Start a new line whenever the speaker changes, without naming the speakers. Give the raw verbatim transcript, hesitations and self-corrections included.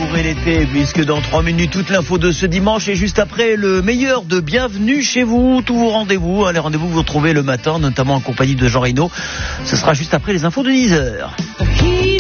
savourer l'été, puisque dans trois minutes, toute l'info de ce dimanche, et juste après, le meilleur de Bienvenue chez vous, tous vos rendez-vous, hein, les rendez-vous que vous retrouvez le matin, notamment en compagnie de Jean Reno. Ce sera juste après les infos de dix heures.